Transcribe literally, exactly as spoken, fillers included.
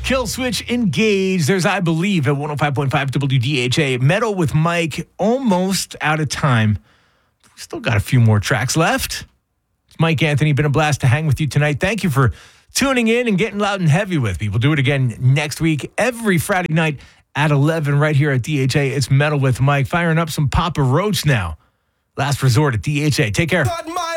Kill Switch Engage. There's I Believe at one oh five point five W D H A. Metal with Mike, almost out of time. We still got a few more tracks left. It's Mike Anthony. Been a blast to hang with you tonight. Thank you for tuning in and getting loud and heavy with me. We'll do it again next week, every Friday night at eleven right here at D H A. It's Metal with Mike. Firing up some Papa Roach now. Last resort at D H A. Take care.